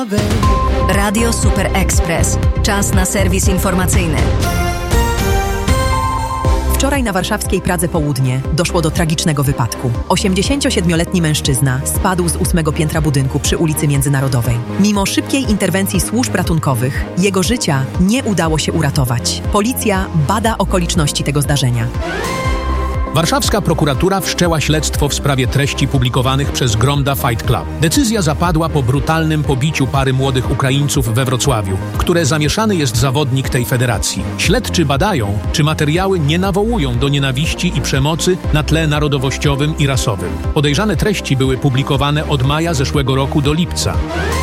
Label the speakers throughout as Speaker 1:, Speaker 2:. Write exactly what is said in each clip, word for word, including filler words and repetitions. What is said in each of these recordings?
Speaker 1: Radio Super Express. Czas na serwis informacyjny.
Speaker 2: Wczoraj na warszawskiej Pradze Południe doszło do tragicznego wypadku. osiemdziesięciosiedmioletni mężczyzna spadł z ósmego piętra budynku przy ulicy Międzynarodowej. Mimo szybkiej interwencji służb ratunkowych, jego życia nie udało się uratować. Policja bada okoliczności tego zdarzenia.
Speaker 3: Warszawska prokuratura wszczęła śledztwo w sprawie treści publikowanych przez Gromda Fight Club. Decyzja zapadła po brutalnym pobiciu pary młodych Ukraińców we Wrocławiu, w które zamieszany jest zawodnik tej federacji. Śledczy badają, czy materiały nie nawołują do nienawiści i przemocy na tle narodowościowym i rasowym. Podejrzane treści były publikowane od maja zeszłego roku do lipca.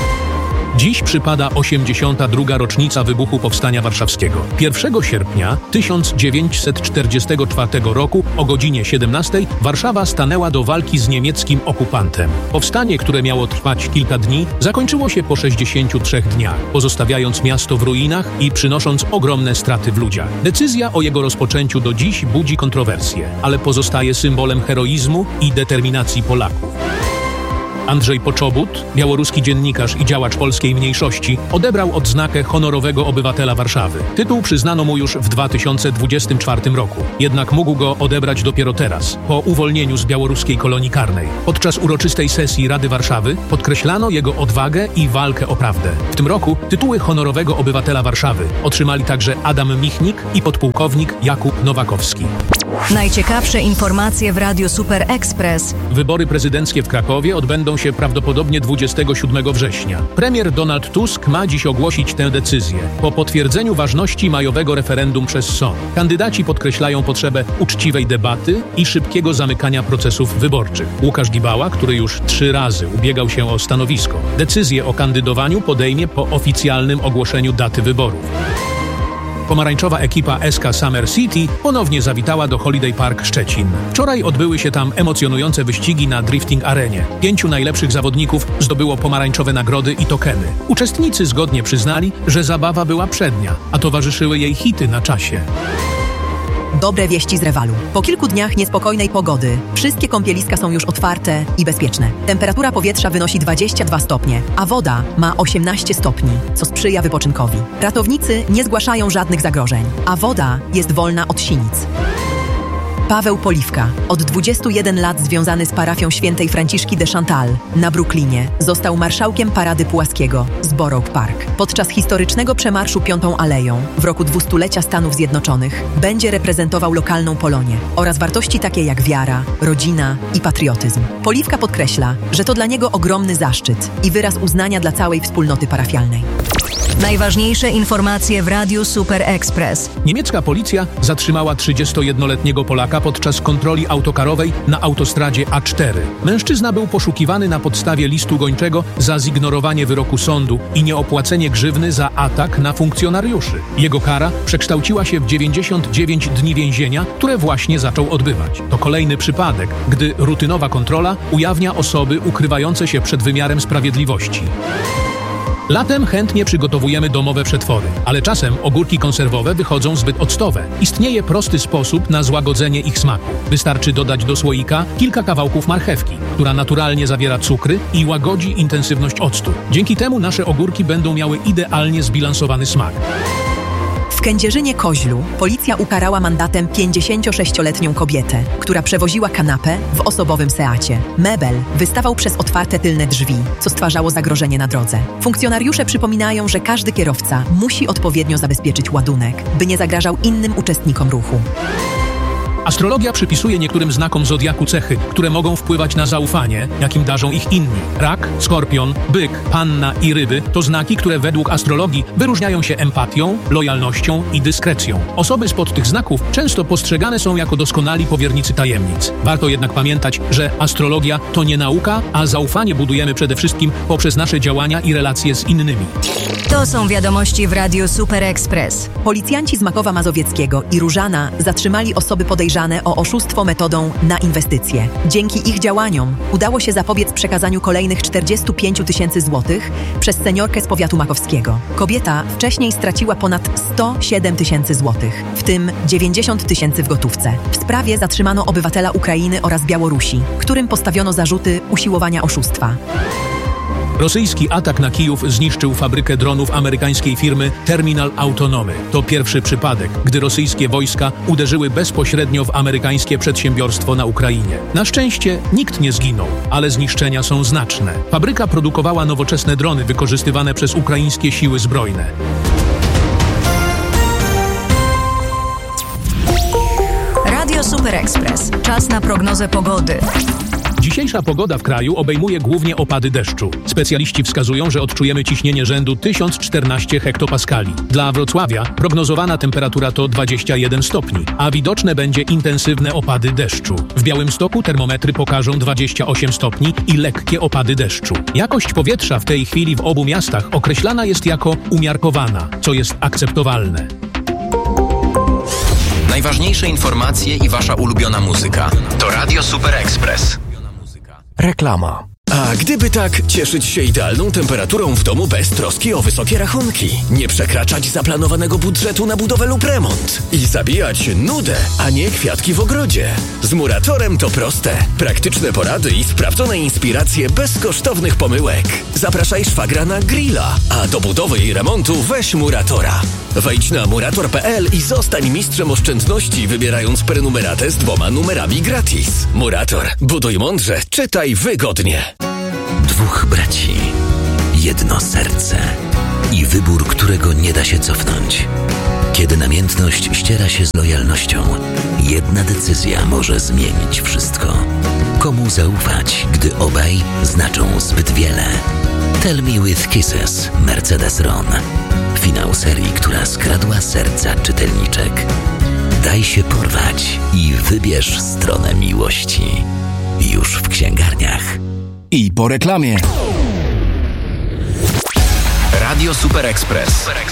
Speaker 3: Dziś przypada osiemdziesiąta druga rocznica wybuchu Powstania Warszawskiego. pierwszego sierpnia tysiąc dziewięćset czterdziestego czwartego roku o godzinie siedemnastej Warszawa stanęła do walki z niemieckim okupantem. Powstanie, które miało trwać kilka dni, zakończyło się po sześćdziesięciu trzech dniach, pozostawiając miasto w ruinach i przynosząc ogromne straty w ludziach. Decyzja o jego rozpoczęciu do dziś budzi kontrowersje, ale pozostaje symbolem heroizmu i determinacji Polaków. Andrzej Poczobut, białoruski dziennikarz i działacz polskiej mniejszości, odebrał odznakę honorowego obywatela Warszawy. Tytuł przyznano mu już w dwa tysiące dwudziestym czwartym roku. Jednak mógł go odebrać dopiero teraz, po uwolnieniu z białoruskiej kolonii karnej. Podczas uroczystej sesji Rady Warszawy podkreślano jego odwagę i walkę o prawdę. W tym roku tytuły honorowego obywatela Warszawy otrzymali także Adam Michnik i podpułkownik Jakub Nowakowski.
Speaker 1: Najciekawsze informacje w Radio Super Express.
Speaker 3: Wybory prezydenckie w Krakowie odbędą się prawdopodobnie dwudziestego siódmego września. Premier Donald Tusk ma dziś ogłosić tę decyzję, po potwierdzeniu ważności majowego referendum przez sąd. Kandydaci podkreślają potrzebę uczciwej debaty i szybkiego zamykania procesów wyborczych. Łukasz Gibała, który już trzy razy ubiegał się o stanowisko, decyzję o kandydowaniu podejmie po oficjalnym ogłoszeniu daty wyborów. Pomarańczowa ekipa S K Summer City ponownie zawitała do Holiday Park Szczecin. Wczoraj odbyły się tam emocjonujące wyścigi na drifting arenie. Pięciu najlepszych zawodników zdobyło pomarańczowe nagrody i tokeny. Uczestnicy zgodnie przyznali, że zabawa była przednia, a towarzyszyły jej hity na czasie.
Speaker 2: Dobre wieści z Rewalu. Po kilku dniach niespokojnej pogody wszystkie kąpieliska są już otwarte i bezpieczne. Temperatura powietrza wynosi dwadzieścia dwa stopnie, a woda ma osiemnaście stopni, co sprzyja wypoczynkowi. Ratownicy nie zgłaszają żadnych zagrożeń, a woda jest wolna od sinic. Paweł Poliwka, od dwudziestu jeden lat związany z parafią świętej Franciszki de Chantal na Brooklynie, został marszałkiem Parady Pułaskiego z Borough Park. Podczas historycznego przemarszu Piątą Aleją w roku dwustulecia Stanów Zjednoczonych będzie reprezentował lokalną Polonię oraz wartości takie jak wiara, rodzina i patriotyzm. Poliwka podkreśla, że to dla niego ogromny zaszczyt i wyraz uznania dla całej wspólnoty parafialnej.
Speaker 1: Najważniejsze informacje w Radiu Super Express.
Speaker 3: Niemiecka policja zatrzymała trzydziestojednoletniego Polaka podczas kontroli autokarowej na autostradzie A cztery. Mężczyzna był poszukiwany na podstawie listu gończego za zignorowanie wyroku sądu i nieopłacenie grzywny za atak na funkcjonariuszy. Jego kara przekształciła się w dziewięćdziesiąt dziewięć dni więzienia, które właśnie zaczął odbywać. To kolejny przypadek, gdy rutynowa kontrola ujawnia osoby ukrywające się przed wymiarem sprawiedliwości. Latem chętnie przygotowujemy domowe przetwory, ale czasem ogórki konserwowe wychodzą zbyt octowe. Istnieje prosty sposób na złagodzenie ich smaku. Wystarczy dodać do słoika kilka kawałków marchewki, która naturalnie zawiera cukry i łagodzi intensywność octu. Dzięki temu nasze ogórki będą miały idealnie zbilansowany smak.
Speaker 2: W Kędzierzynie-Koźlu policja ukarała mandatem pięćdziesięciosześcioletnią kobietę, która przewoziła kanapę w osobowym Seacie. Mebel wystawał przez otwarte tylne drzwi, co stwarzało zagrożenie na drodze. Funkcjonariusze przypominają, że każdy kierowca musi odpowiednio zabezpieczyć ładunek, by nie zagrażał innym uczestnikom ruchu.
Speaker 3: Astrologia przypisuje niektórym znakom zodiaku cechy, które mogą wpływać na zaufanie, jakim darzą ich inni. Rak, skorpion, byk, panna i ryby to znaki, które według astrologii wyróżniają się empatią, lojalnością i dyskrecją. Osoby spod tych znaków często postrzegane są jako doskonali powiernicy tajemnic. Warto jednak pamiętać, że astrologia to nie nauka, a zaufanie budujemy przede wszystkim poprzez nasze działania i relacje z innymi.
Speaker 1: To są wiadomości w Radiu Super Express.
Speaker 2: Policjanci z Makowa Mazowieckiego i Różana zatrzymali osoby podejrzane o oszustwo metodą na inwestycje. Dzięki ich działaniom udało się zapobiec przekazaniu kolejnych czterdziestu pięciu tysięcy złotych przez seniorkę z powiatu makowskiego. Kobieta wcześniej straciła ponad sto siedem tysięcy złotych, w tym dziewięćdziesiąt tysięcy w gotówce. W sprawie zatrzymano obywatela Ukrainy oraz Białorusi, którym postawiono zarzuty usiłowania oszustwa.
Speaker 3: Rosyjski atak na Kijów zniszczył fabrykę dronów amerykańskiej firmy Terminal Autonomy. To pierwszy przypadek, gdy rosyjskie wojska uderzyły bezpośrednio w amerykańskie przedsiębiorstwo na Ukrainie. Na szczęście nikt nie zginął, ale zniszczenia są znaczne. Fabryka produkowała nowoczesne drony wykorzystywane przez ukraińskie siły zbrojne.
Speaker 1: Radio Super Express. Czas na prognozę pogody.
Speaker 3: Dzisiejsza pogoda w kraju obejmuje głównie opady deszczu. Specjaliści wskazują, że odczujemy ciśnienie rzędu tysiąc czternaście hektopaskali. Dla Wrocławia prognozowana temperatura to dwadzieścia jeden stopni, a widoczne będzie intensywne opady deszczu. W Białymstoku termometry pokażą dwadzieścia osiem stopni i lekkie opady deszczu. Jakość powietrza w tej chwili w obu miastach określana jest jako umiarkowana, co jest akceptowalne.
Speaker 4: Najważniejsze informacje i wasza ulubiona muzyka. To Radio Super Express.
Speaker 5: Reklama. A gdyby tak, cieszyć się idealną temperaturą w domu bez troski o wysokie rachunki, nie przekraczać zaplanowanego budżetu na budowę lub remont i zabijać nudę, a nie kwiatki w ogrodzie. Z Muratorem to proste. Praktyczne porady i sprawdzone inspiracje bez kosztownych pomyłek. Zapraszaj szwagra na grilla, a do budowy i remontu weź Muratora. Wejdź na murator kropka p l i zostań mistrzem oszczędności, wybierając prenumeratę z dwoma numerami gratis. Murator. Buduj mądrze, czytaj wygodnie.
Speaker 6: Dwóch braci, jedno serce i wybór, którego nie da się cofnąć. Kiedy namiętność ściera się z lojalnością, jedna decyzja może zmienić wszystko. Komu zaufać, gdy obaj znaczą zbyt wiele? Tell Me With Kisses, Mercedes-Ron. Finał serii, która skradła serca czytelniczek. Daj się porwać i wybierz stronę miłości. Już w księgarniach.
Speaker 5: I po reklamie.
Speaker 4: Radio Super Express.